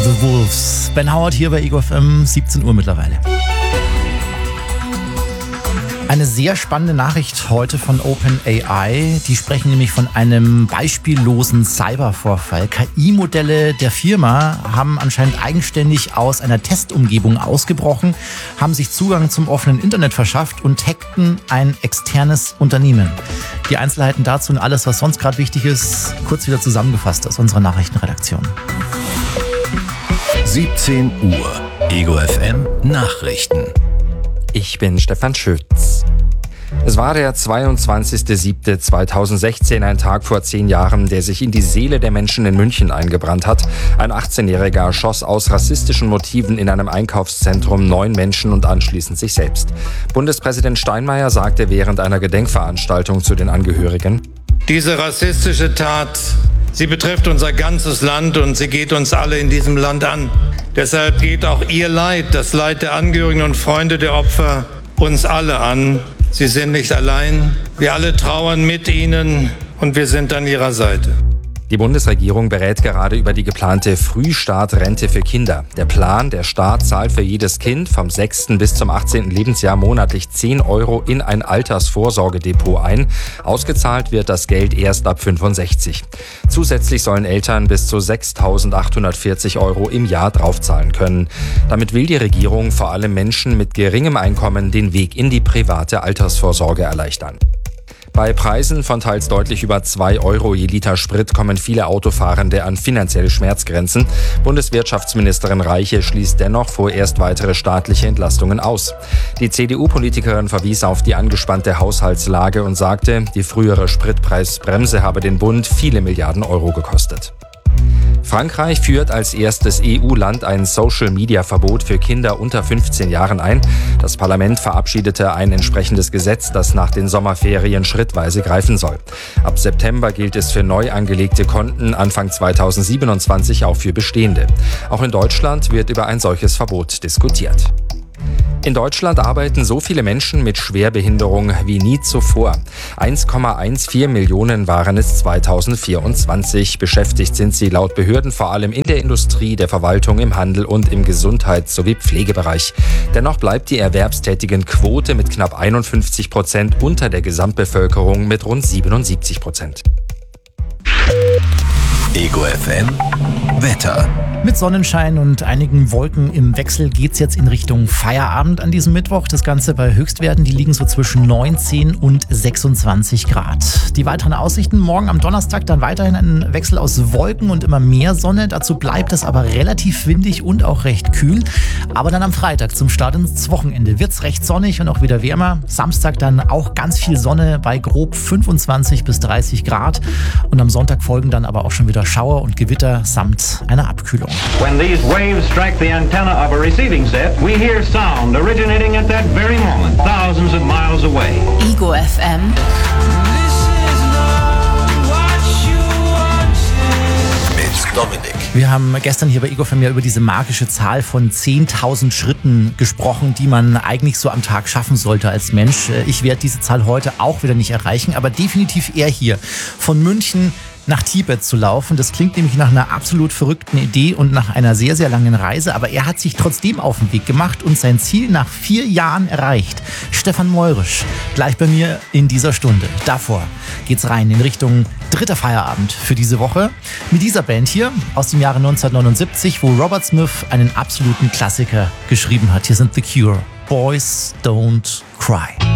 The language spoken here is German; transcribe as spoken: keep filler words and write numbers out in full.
The Wolves. Ben Howard hier bei Ego F M, siebzehn Uhr mittlerweile. Eine sehr spannende Nachricht heute von OpenAI. Die sprechen nämlich von einem beispiellosen Cybervorfall. K I-Modelle der Firma haben anscheinend eigenständig aus einer Testumgebung ausgebrochen, haben sich Zugang zum offenen Internet verschafft und hackten ein externes Unternehmen. Die Einzelheiten dazu und alles, was sonst gerade wichtig ist, kurz wieder zusammengefasst aus unserer Nachrichtenredaktion. siebzehn Uhr, Ego F M Nachrichten. Ich bin Stefan Schütz. Es war der zweiundzwanzigster siebter zweitausendsechzehn, ein Tag vor zehn Jahren, der sich in die Seele der Menschen in München eingebrannt hat. Ein achtzehnjähriger schoss aus rassistischen Motiven in einem Einkaufszentrum neun Menschen und anschließend sich selbst. Bundespräsident Steinmeier sagte während einer Gedenkveranstaltung zu den Angehörigen: Diese rassistische Tat, sie betrifft unser ganzes Land und sie geht uns alle in diesem Land an. Deshalb geht auch Ihr Leid, das Leid der Angehörigen und Freunde der Opfer, uns alle an. Sie sind nicht allein. Wir alle trauern mit Ihnen und wir sind an Ihrer Seite. Die Bundesregierung berät gerade über die geplante Frühstartrente für Kinder. Der Plan, der Staat zahlt für jedes Kind vom sechsten bis zum achtzehnten Lebensjahr monatlich zehn Euro in ein Altersvorsorgedepot ein. Ausgezahlt wird das Geld erst ab fünfundsechzig. Zusätzlich sollen Eltern bis zu sechstausendachthundertvierzig Euro im Jahr draufzahlen können. Damit will die Regierung vor allem Menschen mit geringem Einkommen den Weg in die private Altersvorsorge erleichtern. Bei Preisen von teils deutlich über zwei Euro je Liter Sprit kommen viele Autofahrende an finanzielle Schmerzgrenzen. Bundeswirtschaftsministerin Reiche schließt dennoch vorerst weitere staatliche Entlastungen aus. Die C D U-Politikerin verwies auf die angespannte Haushaltslage und sagte, die frühere Spritpreisbremse habe den Bund viele Milliarden Euro gekostet. Frankreich führt als erstes E U-Land ein Social-Media-Verbot für Kinder unter fünfzehn Jahren ein. Das Parlament verabschiedete ein entsprechendes Gesetz, das nach den Sommerferien schrittweise greifen soll. Ab September gilt es für neu angelegte Konten, Anfang zweitausendsiebenundzwanzig auch für bestehende. Auch in Deutschland wird über ein solches Verbot diskutiert. In Deutschland arbeiten so viele Menschen mit Schwerbehinderung wie nie zuvor. eins Komma vierzehn Millionen waren es zweitausendvierundzwanzig. Beschäftigt sind sie laut Behörden vor allem in der Industrie, der Verwaltung, im Handel und im Gesundheits- sowie Pflegebereich. Dennoch bleibt die Erwerbstätigenquote mit knapp einundfünfzig Prozent unter der Gesamtbevölkerung mit rund siebenundsiebzig Prozent. Ego F M Wetter. Mit Sonnenschein und einigen Wolken im Wechsel geht's jetzt in Richtung Feierabend an diesem Mittwoch. Das Ganze bei Höchstwerten, die liegen so zwischen neunzehn und sechsundzwanzig Grad. Die weiteren Aussichten: morgen am Donnerstag dann weiterhin ein Wechsel aus Wolken und immer mehr Sonne. Dazu bleibt es aber relativ windig und auch recht kühl. Aber dann am Freitag zum Start ins Wochenende wird's recht sonnig und auch wieder wärmer. Samstag dann auch ganz viel Sonne bei grob fünfundzwanzig bis dreißig Grad. Und am Sonntag folgen dann aber auch schon wieder Schauer und Gewitter samt einer Abkühlung. When these waves strike the antenna of a receiving set, we hear sound originating at that very moment, thousands of miles away. Ego F M. Mit Dominik. Wir haben gestern hier bei Ego F M ja über diese magische Zahl von zehntausend Schritten gesprochen, die man eigentlich so am Tag schaffen sollte als Mensch. Ich werde diese Zahl heute auch wieder nicht erreichen, aber definitiv eher hier von München nach Tibet zu laufen. Das klingt nämlich nach einer absolut verrückten Idee und nach einer sehr, sehr langen Reise. Aber er hat sich trotzdem auf den Weg gemacht und sein Ziel nach vier Jahren erreicht. Stefan Meurisch, gleich bei mir in dieser Stunde. Davor geht's rein in Richtung dritter Feierabend für diese Woche. Mit dieser Band hier aus dem Jahre neunzehnhundertneunundsiebzig, wo Robert Smith einen absoluten Klassiker geschrieben hat. Hier sind The Cure. Boys Don't Cry.